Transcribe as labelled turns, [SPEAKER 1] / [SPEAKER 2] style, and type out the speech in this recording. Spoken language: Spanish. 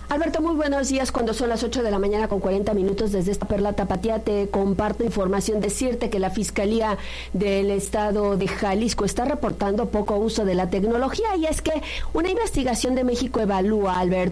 [SPEAKER 1] Alberto, muy buenos días. Cuando son las 8 de la mañana con 40 minutos desde esta Perla Tapatía, te comparto información. Decirte que la Fiscalía del Estado de Jalisco está reportando poco uso de la tecnología, y es que una investigación de México Evalúa, Alberto,